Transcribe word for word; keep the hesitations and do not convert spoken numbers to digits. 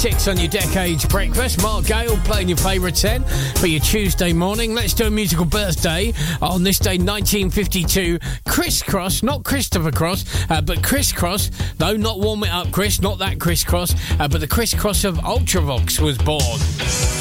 Six on your Decades Breakfast. Mark Gale playing your favourite ten for your Tuesday morning. Let's do a musical birthday. On this day, nineteen fifty-two, Chris Cross, not Christopher Cross, uh, but Chris Cross. No, not Warm It Up Chris, not that Chris Cross, uh, but the Chris Cross of Ultravox was born.